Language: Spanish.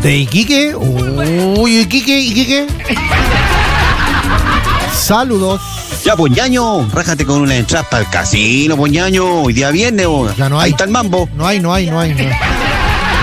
¿De Iquique? Uy, Iquique. Saludos. Ya, pues, ñaño, rájate con una entrada para el casino, pues, ñaño. Hoy día viernes, Ya no hay. Ahí está el mambo. No hay.